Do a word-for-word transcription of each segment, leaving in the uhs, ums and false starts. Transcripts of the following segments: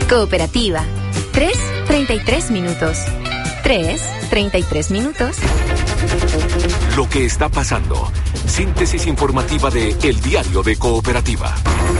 Cooperativa. tres, treinta y tres minutos. tres, treinta y tres minutos. Lo que está pasando. Síntesis informativa de El Diario de Cooperativa.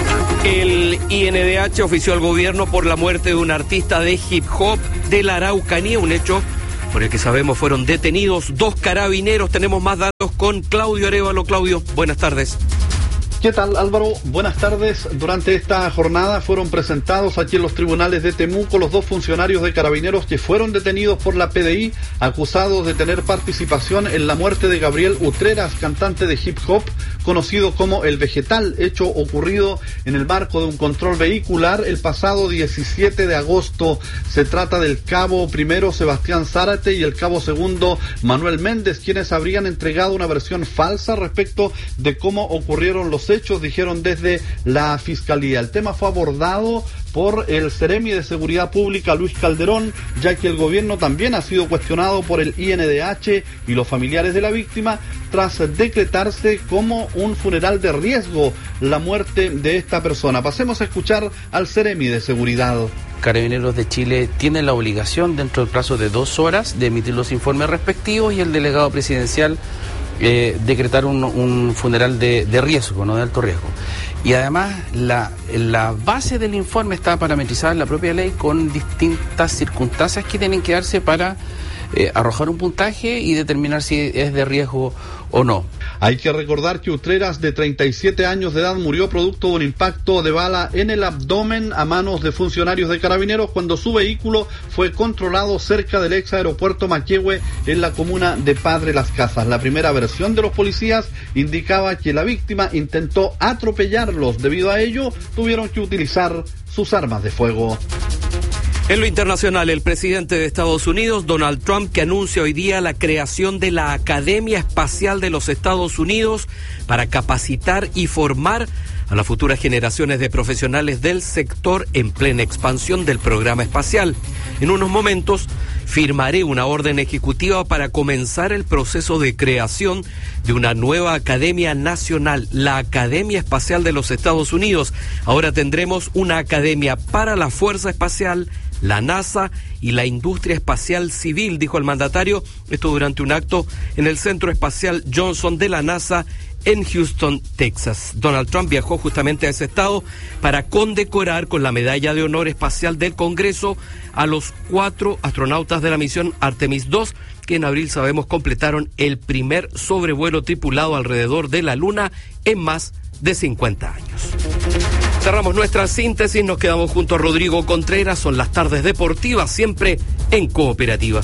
El I N D H ofició al gobierno por la muerte de un artista de hip hop de la Araucanía, un hecho por el que sabemos fueron detenidos dos carabineros. Tenemos más datos con Claudio Arévalo. Claudio, buenas tardes. ¿Qué tal, Álvaro? Buenas tardes. Durante esta jornada fueron presentados aquí en los tribunales de Temuco los dos funcionarios de Carabineros que fueron detenidos por la P D I, acusados de tener participación en la muerte de Gabriel Utreras, cantante de hip hop, conocido como El Vegetal, hecho ocurrido en el marco de un control vehicular el pasado diecisiete de agosto. Se trata del cabo primero Sebastián Zárate y el cabo segundo Manuel Méndez, quienes habrían entregado una versión falsa respecto de cómo ocurrieron los hechos, dijeron desde la Fiscalía. El tema fue abordado por el Seremi de Seguridad Pública, Luis Calderón, ya que el gobierno también ha sido cuestionado por el I N D H y los familiares de la víctima tras decretarse como un funeral de riesgo la muerte de esta persona. Pasemos a escuchar al Seremi de Seguridad. Carabineros de Chile tiene la obligación, dentro del plazo de dos horas, de emitir los informes respectivos y el delegado presidencial Eh, decretar un, un funeral de, de riesgo, no de alto riesgo. Y además la, la base del informe está parametrizada en la propia ley con distintas circunstancias que tienen que darse para eh, arrojar un puntaje y determinar si es de riesgo o no. Hay que recordar que Utreras, de treinta y siete años de edad, murió producto de un impacto de bala en el abdomen a manos de funcionarios de Carabineros cuando su vehículo fue controlado cerca del ex aeropuerto Maquehue en la comuna de Padre Las Casas. La primera versión de los policías indicaba que la víctima intentó atropellarlos. Debido a ello, tuvieron que utilizar sus armas de fuego. En lo internacional, el presidente de Estados Unidos, Donald Trump, que anuncia hoy día la creación de la Academia Espacial de los Estados Unidos para capacitar y formar a las futuras generaciones de profesionales del sector en plena expansión del programa espacial. En unos momentos firmaré una orden ejecutiva para comenzar el proceso de creación de una nueva Academia Nacional, la Academia Espacial de los Estados Unidos. Ahora tendremos una academia para la Fuerza Espacial, la NASA y la industria espacial civil, dijo el mandatario, esto durante un acto en el Centro Espacial Johnson de la NASA en Houston, Texas. Donald Trump viajó justamente a ese estado para condecorar con la Medalla de Honor Espacial del Congreso a los cuatro astronautas de la misión Artemis dos, que en abril, sabemos, completaron el primer sobrevuelo tripulado alrededor de la Luna en más de cincuenta años. Cerramos nuestra síntesis, nos quedamos junto a Rodrigo Contreras, son las tardes deportivas, siempre en Cooperativa.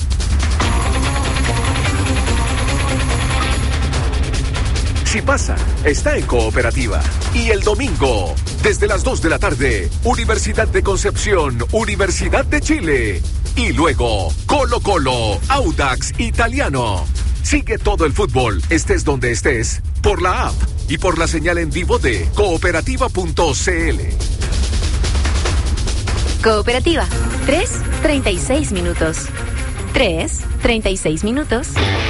Si pasa, está en Cooperativa. Y el domingo, desde las dos de la tarde, Universidad de Concepción, Universidad de Chile. Y luego, Colo Colo, Audax Italiano. Sigue todo el fútbol, estés donde estés, por la app y por la señal en vivo de cooperativa punto c l. Cooperativa, tres, treinta y seis minutos. tres, treinta y seis minutos.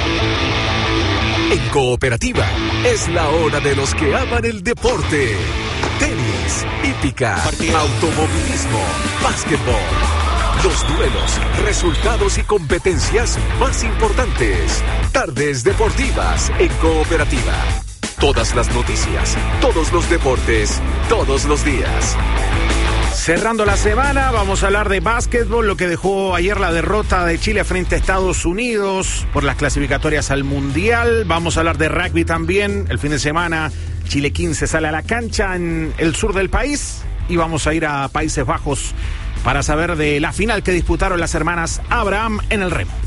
En Cooperativa, es la hora de los que aman el deporte. Tenis, hípica, automovilismo, básquetbol. Los duelos, resultados y competencias más importantes. Tardes deportivas en Cooperativa. Todas las noticias, todos los deportes, todos los días. Cerrando la semana, vamos a hablar de básquetbol, lo que dejó ayer la derrota de Chile frente a Estados Unidos por las clasificatorias al Mundial. Vamos a hablar de rugby también. El fin de semana, Chile quince sale a la cancha en el sur del país y vamos a ir a Países Bajos para saber de la final que disputaron las hermanas Abraham en el remo.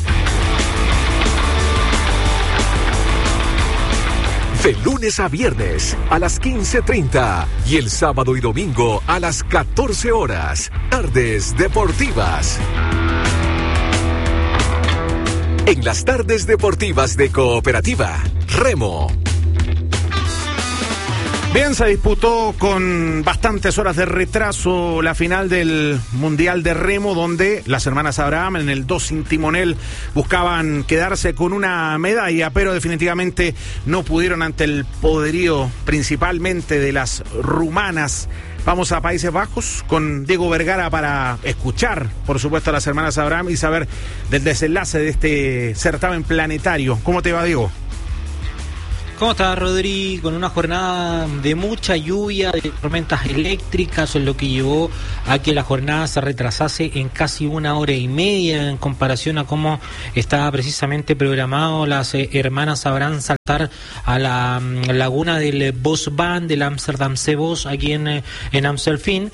De lunes a viernes a las quince treinta y el sábado y domingo a las catorce horas. Tardes deportivas. En las tardes deportivas de Cooperativa, Remo. Bien, se disputó con bastantes horas de retraso la final del Mundial de Remo, donde las hermanas Abraham en el dos sin timonel buscaban quedarse con una medalla, pero definitivamente no pudieron ante el poderío principalmente de las rumanas Vamos a Países Bajos con Diego Vergara para escuchar, por supuesto, a las hermanas Abraham y saber del desenlace de este certamen planetario. ¿Cómo te va, Diego? ¿Cómo estás, Rodri? Con una jornada de mucha lluvia, de tormentas eléctricas, lo que llevó a que la jornada se retrasase en casi una hora y media en comparación a cómo estaba precisamente programado las eh, hermanas Sabrán saltar a la um, laguna del Bosbaan del Amsterdam Bos aquí en, eh, en Amstelveen.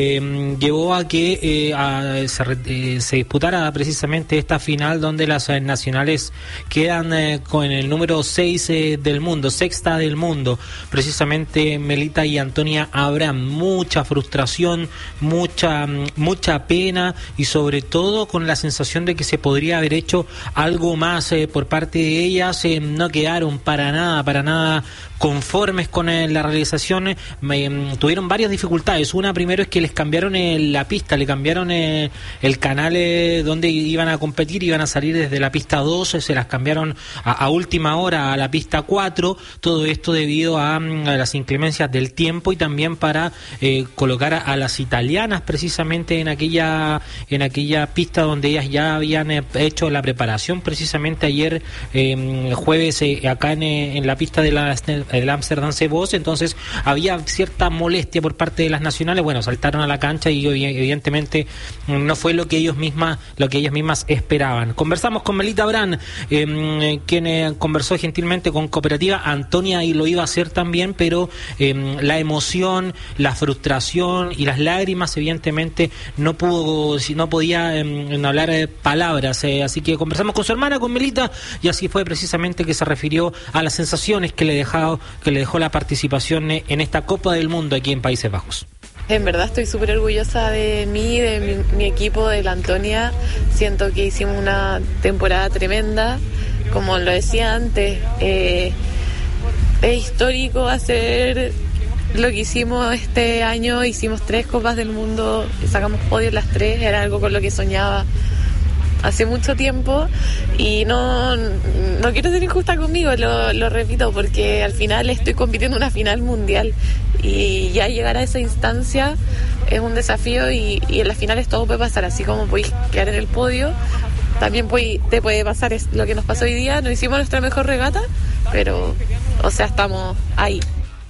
Eh, llevó a que eh, a, se, eh, se disputara precisamente esta final donde las eh, nacionales quedan eh, con el número seis eh, del mundo. Sexta del mundo, precisamente Melita y Antonia Abraham. Mucha frustración, mucha mucha pena y sobre todo con la sensación de que se podría haber hecho algo más eh, por parte de ellas. Eh, no quedaron para nada, para nada conformes con eh, la realización. Eh, tuvieron varias dificultades. Una primero es que les cambiaron eh, la pista, le cambiaron eh, el canal eh, donde iban a competir, iban a salir desde la pista dos, eh, se las cambiaron a, a última hora a la pista cuatro. Todo esto debido a, a las inclemencias del tiempo y también para eh, colocar a, a las italianas precisamente en aquella en aquella pista donde ellas ya habían eh, hecho la preparación precisamente ayer eh, jueves eh, acá en, en la pista de la del Amsterdam Bos. Entonces había cierta molestia por parte de las nacionales. Bueno, saltaron a la cancha y evidentemente no fue lo que ellos mismas lo que ellas mismas esperaban. Conversamos con Melita Abraham, eh, quien eh, conversó gentilmente con Cooperativa. Antonia y lo iba a hacer también, pero eh, la emoción, la frustración y las lágrimas evidentemente no pudo, no podía eh, hablar eh, palabras, eh, así que conversamos con su hermana, con Melita, y así fue precisamente que se refirió a las sensaciones que le dejó, que le dejó la participación eh, en esta Copa del Mundo aquí en Países Bajos. En verdad estoy súper orgullosa de mí, de mi, mi equipo, de la Antonia. Siento que hicimos una temporada tremenda, como lo decía antes. Eh, es histórico hacer lo que hicimos este año. Hicimos tres Copas del Mundo, sacamos podio en las tres, era algo con lo que soñaba hace mucho tiempo y no, no quiero ser injusta conmigo, lo, lo repito, porque al final estoy compitiendo en una final mundial y ya llegar a esa instancia es un desafío y, y en las finales todo puede pasar, así como podéis quedar en el podio, también puede, te puede pasar es lo que nos pasó hoy día. No hicimos nuestra mejor regata, pero o sea, estamos ahí.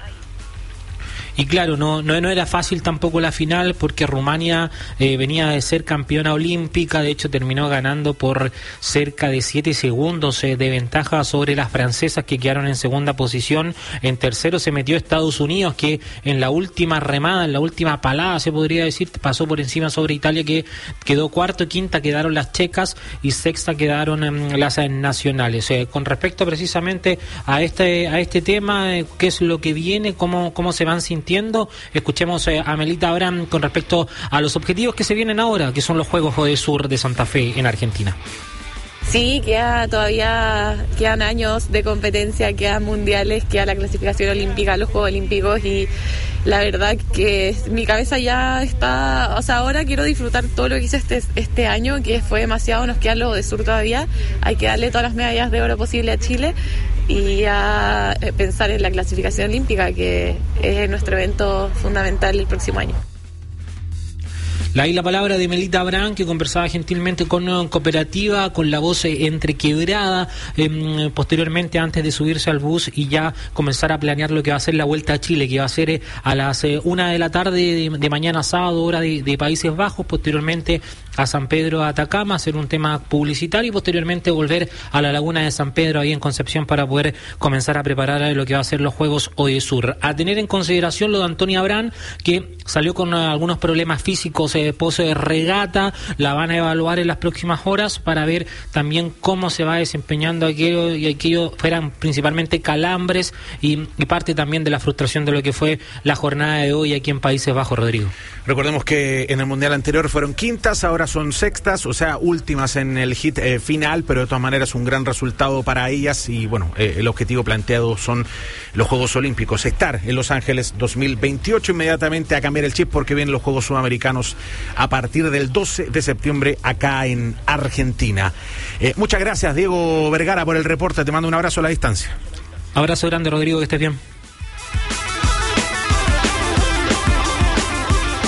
Y claro, no, no no era fácil tampoco la final porque Rumania eh, venía de ser campeona olímpica, de hecho terminó ganando por cerca de siete segundos eh, de ventaja sobre las francesas que quedaron en segunda posición. En tercero se metió Estados Unidos, que en la última remada, en la última palada se podría decir, pasó por encima sobre Italia, que quedó cuarto. Quinta quedaron las checas y sexta quedaron eh, las eh, nacionales. Eh, con respecto precisamente a este a este tema, eh, qué es lo que viene, cómo, cómo se van sintiendo. Escuchemos eh, a Melita Abraham con respecto a los objetivos que se vienen ahora, que son los Juegos Odesur de Santa Fe en Argentina. Sí, queda todavía, quedan años de competencia, quedan mundiales, queda la clasificación olímpica, los Juegos Olímpicos y la verdad que mi cabeza ya está, o sea, ahora quiero disfrutar todo lo que hice este, este año, que fue demasiado, nos quedan los Odesur todavía, hay que darle todas las medallas de oro posible a Chile y a pensar en la clasificación olímpica, que es nuestro evento fundamental el próximo año. La, y la palabra de Melita Abraham, que conversaba gentilmente con uh, Cooperativa, con la voz eh, entrequebrada, eh, posteriormente antes de subirse al bus y ya comenzar a planear lo que va a ser la Vuelta a Chile, que va a ser eh, a las eh, una de la tarde de, de mañana sábado, hora de, de Países Bajos, posteriormente a San Pedro de Atacama, hacer un tema publicitario y posteriormente volver a la laguna de San Pedro ahí en Concepción para poder comenzar a preparar lo que va a ser los Juegos Odesur. A tener en consideración lo de Antonia Abraham, que salió con uh, algunos problemas físicos eh, post regata, la van a evaluar en las próximas horas para ver también cómo se va desempeñando aquello, y aquello fueran principalmente calambres y, y parte también de la frustración de lo que fue la jornada de hoy aquí en Países Bajos, Rodrigo. Recordemos que en el Mundial anterior fueron quintas, ahora son sextas, o sea, últimas en el hit eh, final, pero de todas maneras un gran resultado para ellas y bueno, eh, el objetivo planteado son los Juegos Olímpicos, estar en Los Ángeles dos mil veintiocho, inmediatamente a cambiar el chip porque vienen los Juegos Sudamericanos a partir del doce de septiembre acá en Argentina. Eh, muchas gracias, Diego Vergara, por el reporte, te mando un abrazo a la distancia. Abrazo grande, Rodrigo, que estés bien.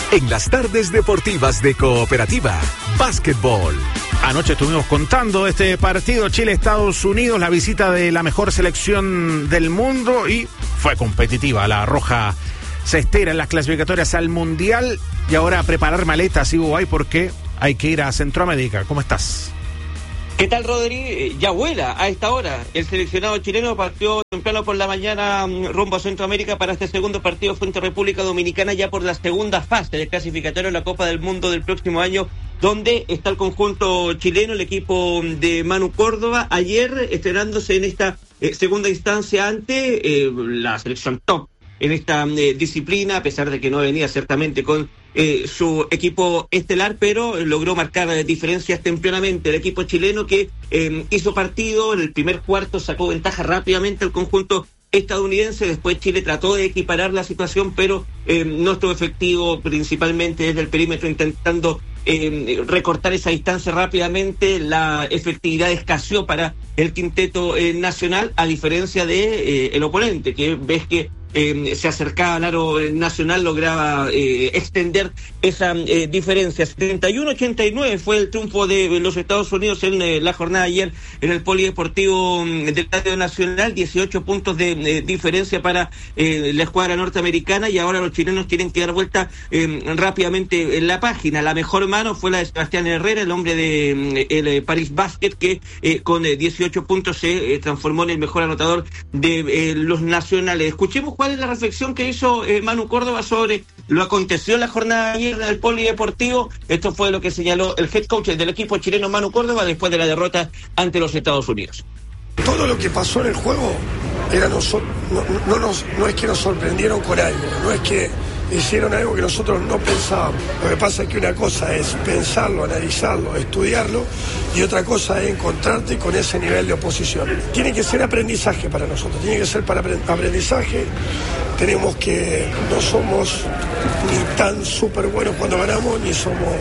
en las tardes deportivas de Cooperativa Básquetbol. Anoche estuvimos contando este partido Chile-Estados Unidos, la visita de la mejor selección del mundo, y fue competitiva. La Roja se estira en las clasificatorias al Mundial y ahora a preparar maletas, Ivo Bay, porque hay que ir a Centroamérica. ¿Cómo estás? ¿Qué tal, Rodri? Ya vuela a esta hora. El seleccionado chileno partió temprano por la mañana rumbo a Centroamérica para este segundo partido frente a República Dominicana, ya por la segunda fase del clasificatorio de la Copa del Mundo del próximo año, donde está el conjunto chileno, el equipo de Manu Córdoba, ayer estrenándose en esta eh, segunda instancia ante eh, la selección top en esta eh, disciplina, a pesar de que no venía ciertamente con eh, su equipo estelar, pero logró marcar eh, diferencias tempranamente. El equipo chileno que eh, hizo partido, en el primer cuarto sacó ventaja rápidamente el conjunto estadounidense. Después Chile trató de equiparar la situación, pero eh, no estuvo efectivo, principalmente desde el perímetro, intentando eh, recortar esa distancia rápidamente. La efectividad escaseó para el quinteto eh, nacional, a diferencia de eh, el oponente, que ves que Eh, se acercaba al aro nacional, lograba eh, extender esa eh, diferencia. setenta y uno a ochenta y nueve fue el triunfo de los Estados Unidos en eh, la jornada de ayer en el Polideportivo del Estadio Nacional. dieciocho puntos de eh, diferencia para eh, la escuadra norteamericana, y ahora los chilenos tienen que dar vuelta eh, rápidamente en la página. La mejor mano fue la de Sebastián Herrera, el hombre de eh, el eh, Paris Basket, que eh, con eh, dieciocho puntos se eh, transformó en el mejor anotador de eh, los nacionales. Escuchemos cuál es la reflexión que hizo eh, Manu Córdoba sobre lo acontecido en la jornada de ayer en el Polideportivo. Esto fue lo que señaló el head coach del equipo chileno, Manu Córdoba, después de la derrota ante los Estados Unidos. Todo lo que pasó en el juego era no, no, no, nos, no es que nos sorprendieron con algo, no es que hicieron algo que nosotros no pensábamos. Lo que pasa es que una cosa es pensarlo, analizarlo, estudiarlo, y otra cosa es encontrarte con ese nivel de oposición. Tiene que ser aprendizaje para nosotros, tiene que ser para aprendizaje. Tenemos que, no somos ni tan súper buenos cuando ganamos, ni somos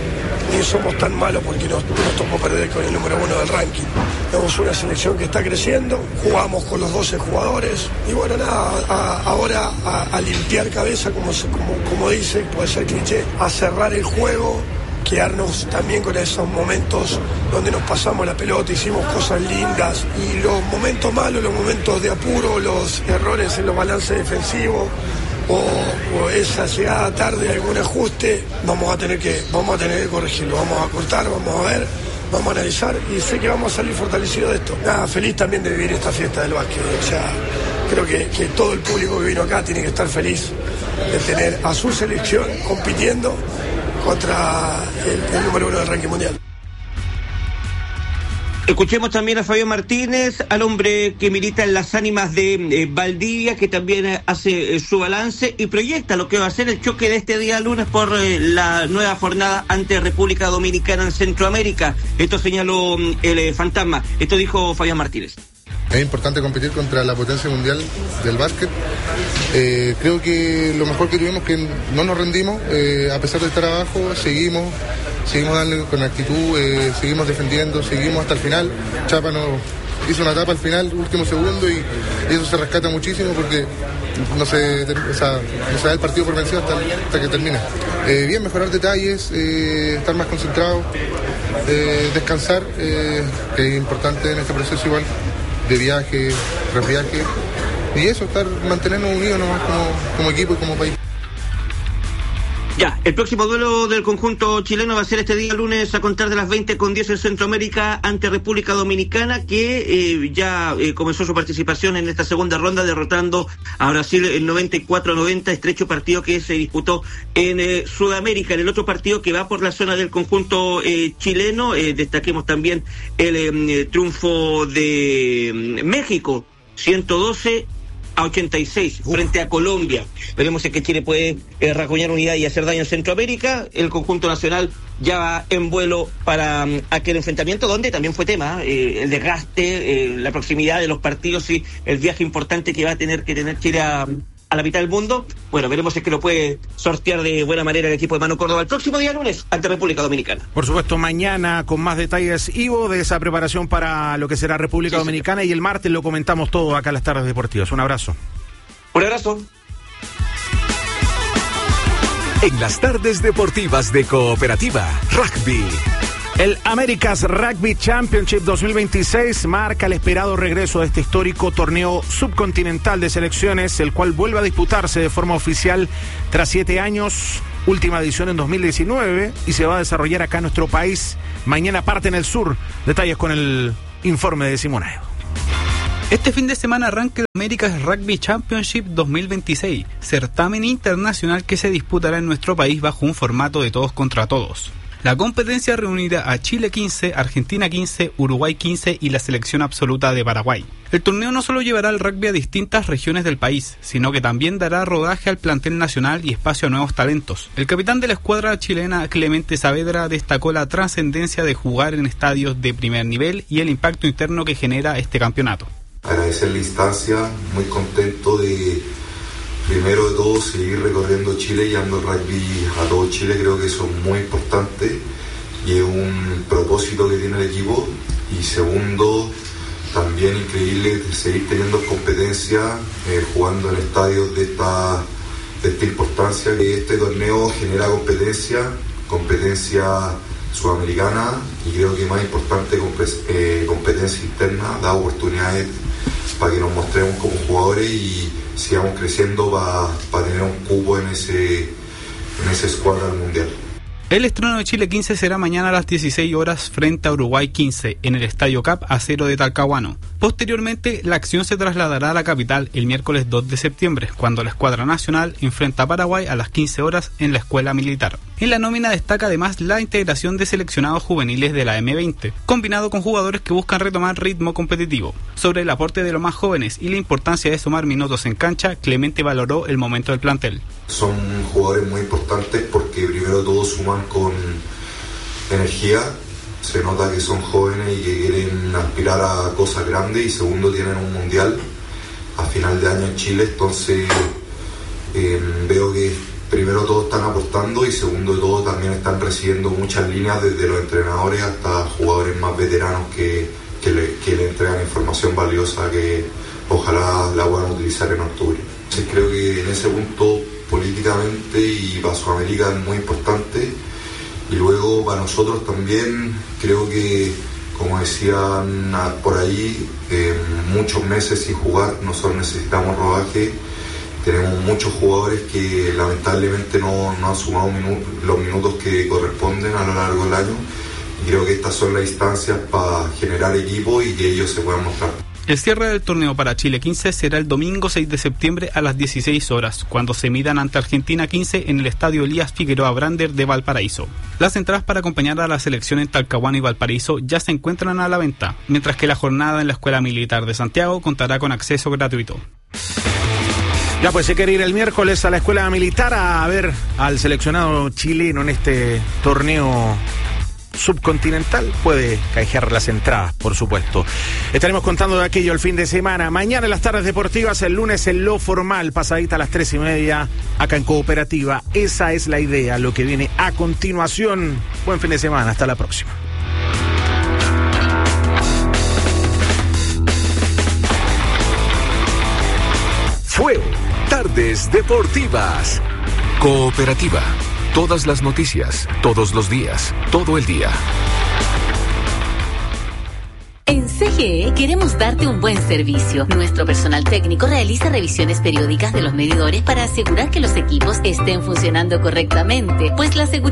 ni somos tan malos porque nos, nos tocó perder con el número uno del ranking. Tenemos una selección que está creciendo, jugamos con los doce jugadores, y bueno, nada, a, ahora a, a limpiar cabeza, como, como, como dice, puede ser cliché, a cerrar el juego, quedarnos también con esos momentos donde nos pasamos la pelota, hicimos cosas lindas, y los momentos malos, los momentos de apuro, los errores en los balances defensivos, o, o esa llegada tarde, algún ajuste, vamos a tener que vamos a tener que corregirlo, vamos a cortar, vamos a ver, vamos a analizar, y sé que vamos a salir fortalecidos de esto. Nada, feliz también de vivir esta fiesta del básquet. O sea, creo que, que todo el público que vino acá tiene que estar feliz de tener a su selección compitiendo contra el, el número uno del ranking mundial. Escuchemos también a Fabio Martínez, al hombre que milita en las ánimas de eh, Valdivia, que también eh, hace eh, su balance y proyecta lo que va a ser el choque de este día lunes por eh, la nueva jornada ante República Dominicana en Centroamérica. Esto señaló el eh, fantasma. Esto dijo Fabio Martínez. Es importante competir contra la potencia mundial del básquet. Eh, creo que lo mejor que tuvimos es que no nos rendimos, eh, a pesar de estar abajo, seguimos, seguimos dando con actitud, eh, seguimos defendiendo, seguimos hasta el final. Chapa nos hizo una tapa al final, último segundo, y, y eso se rescata muchísimo porque no se, o sea, no se da el partido por vencido hasta, hasta que termina. Eh, bien, mejorar detalles, eh, estar más concentrado, eh, descansar, eh, que es importante en este proceso igual, de viaje, reviaje, y eso, estar, mantenernos unidos nomás como, como equipo y como país. Ya, el próximo duelo del conjunto chileno va a ser este día lunes a contar de las veinte con diez en Centroamérica ante República Dominicana, que eh, ya eh, comenzó su participación en esta segunda ronda derrotando a Brasil en noventa y cuatro a noventa, estrecho partido que se disputó en eh, Sudamérica. En el otro partido que va por la zona del conjunto eh, chileno, eh, destaquemos también el eh, triunfo de eh, México, ciento doce a ochenta y seis frente a Colombia. Veremos si es que Chile puede eh, rasguñar unidad y hacer daño en Centroamérica. El conjunto nacional ya va en vuelo para um, aquel enfrentamiento, donde también fue tema eh, el desgaste, eh, la proximidad de los partidos y el viaje importante que va a tener que tener Chile a, a la mitad del mundo. Bueno, veremos si es que lo puede sortear de buena manera el equipo de Manu Córdoba el próximo día lunes ante República Dominicana. Por supuesto, mañana con más detalles, Ivo, de esa preparación para lo que será República sí, Dominicana, sí. Y el martes lo comentamos todo acá en las tardes deportivas. Un abrazo. Un abrazo. En las tardes deportivas de Cooperativa, rugby. El America's Rugby Championship dos mil veintiséis marca el esperado regreso de este histórico torneo subcontinental de selecciones, el cual vuelve a disputarse de forma oficial tras siete años, última edición en dos mil diecinueve, y se va a desarrollar acá en nuestro país. Mañana parte en el sur. Detalles con el informe de Simonayo. Este fin de semana arranca el America's Rugby Championship dos mil veintiséis, certamen internacional que se disputará en nuestro país bajo un formato de todos contra todos. La competencia reunirá a Chile quince, Argentina quince, Uruguay quince y la selección absoluta de Paraguay. El torneo no solo llevará el rugby a distintas regiones del país, sino que también dará rodaje al plantel nacional y espacio a nuevos talentos. El capitán de la escuadra chilena, Clemente Saavedra, destacó la trascendencia de jugar en estadios de primer nivel y el impacto interno que genera este campeonato. Agradecer la instancia, muy contento de, primero de todo, seguir recorriendo Chile y llevando el rugby a todo Chile. Creo que eso es muy importante y es un propósito que tiene el equipo. Y segundo, también increíble seguir teniendo competencia, eh, jugando en estadios de esta, de esta importancia. Este torneo genera competencia, competencia sudamericana y creo que más importante, eh, competencia interna, da oportunidades para que nos mostremos como jugadores y sigamos creciendo para pa tener un cupo en ese, en ese escuadra del mundial. El estreno de Chile quince será mañana a las dieciséis horas frente a Uruguay quince en el Estadio Cap Acero de Talcahuano. Posteriormente, la acción se trasladará a la capital el miércoles dos de septiembre, cuando la escuadra nacional enfrenta a Paraguay a las quince horas en la Escuela Militar. En la nómina destaca además la integración de seleccionados juveniles de la eme veinte, combinado con jugadores que buscan retomar ritmo competitivo. Sobre el aporte de los más jóvenes y la importancia de sumar minutos en cancha, Clemente valoró el momento del plantel. Son jugadores muy importantes porque primero todos suman con energía, se nota que son jóvenes y que quieren aspirar a cosas grandes, y segundo tienen un mundial a final de año en Chile, entonces eh, veo que primero todos están aportando y segundo de todo también están recibiendo muchas líneas desde los entrenadores hasta jugadores más veteranos que, que, le, que le entregan información valiosa que ojalá la puedan utilizar en octubre. Entonces creo que en ese punto políticamente y para Sudamérica es muy importante, y luego para nosotros también creo que, como decían por ahí, eh, muchos meses sin jugar, nosotros necesitamos rodaje, tenemos muchos jugadores que lamentablemente no, no han sumado minu- los minutos que corresponden a lo largo del año, y creo que estas son las instancias para generar equipo y que ellos se puedan mostrar. El cierre del torneo para Chile quince será el domingo seis de septiembre a las dieciséis horas, cuando se midan ante Argentina quince en el Estadio Elías Figueroa Brander de Valparaíso. Las entradas para acompañar a la selección en Talcahuano y Valparaíso ya se encuentran a la venta, mientras que la jornada en la Escuela Militar de Santiago contará con acceso gratuito. Ya pues, se quiere ir el miércoles a la Escuela Militar a ver al seleccionado chileno en este torneo subcontinental, puede canjear las entradas, por supuesto. Estaremos contando de aquello el fin de semana. Mañana en las tardes deportivas, el lunes en lo formal, pasadita a las tres y media, acá en Cooperativa. Esa es la idea, lo que viene a continuación. Buen fin de semana, hasta la próxima. Fue Tardes Deportivas. Cooperativa. Todas las noticias, todos los días, todo el día. En C G E queremos darte un buen servicio. Nuestro personal técnico realiza revisiones periódicas de los medidores para asegurar que los equipos estén funcionando correctamente, pues la seguridad